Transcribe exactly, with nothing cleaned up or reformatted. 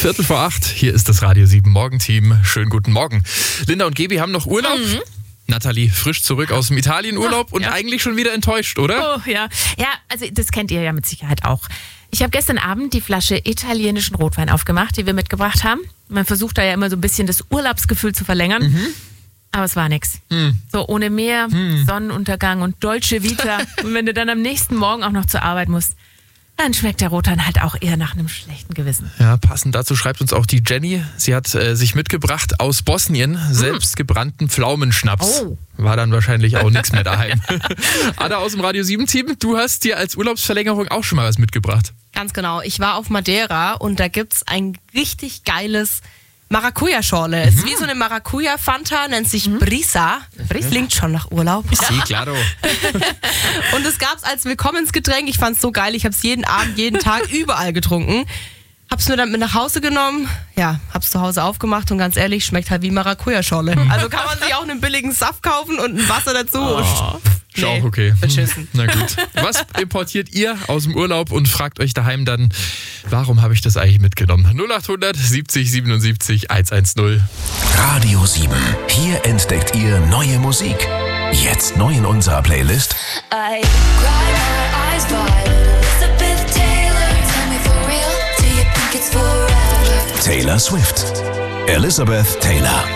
Viertel vor acht, hier ist das Radio sieben Morgenteam. Schönen guten Morgen. Linda und Gebi haben noch Urlaub. Mhm. Nathalie frisch zurück aus dem Italienurlaub Ach, und ja. eigentlich schon wieder enttäuscht, oder? Oh ja, ja, also das kennt ihr ja mit Sicherheit auch. Ich habe gestern Abend die Flasche italienischen Rotwein aufgemacht, die wir mitgebracht haben. Man versucht da ja immer so ein bisschen das Urlaubsgefühl zu verlängern. Mhm. Aber es war nix. Hm. So ohne Meer, hm. Sonnenuntergang und Dolce Vita. Und wenn du dann am nächsten Morgen auch noch zur Arbeit musst, dann schmeckt der Rotwein halt auch eher nach einem schlechten Gewissen. Ja, passend dazu schreibt uns auch die Jenny. Sie hat äh, sich mitgebracht aus Bosnien hm. selbstgebrannten Pflaumenschnaps. Oh. War dann wahrscheinlich auch nichts mehr daheim. Ada aus dem Radio sieben Team, du hast dir als Urlaubsverlängerung auch schon mal was mitgebracht. Ganz genau. Ich war auf Madeira und da gibt's ein richtig geiles Maracuja-Schorle. Mhm. Ist wie so eine Maracuja-Fanta, nennt sich mhm. Brisa. Brisa. Klingt schon nach Urlaub. Sí, claro. Und es gab's als Willkommensgetränk. Ich fand's so geil. Ich hab's jeden Abend, jeden Tag überall getrunken. Hab's mir dann mit nach Hause genommen. Ja, hab's zu Hause aufgemacht und ganz ehrlich, schmeckt halt wie Maracuja-Schorle. Mhm. Also kann man sich auch einen billigen Saft kaufen und ein Wasser dazu. Oh. Ist nee, auch okay. Beschissen. Na gut. Was importiert ihr aus dem Urlaub und fragt euch daheim dann, warum habe ich das eigentlich mitgenommen? null achthundert siebzig siebenundsiebzig hundertzehn. Radio sieben. Hier entdeckt ihr neue Musik. Jetzt neu in unserer Playlist. I cry my eyes wide. Elizabeth Taylor. Tell me for real. Do you think it's forever? Taylor Swift. Elizabeth Taylor.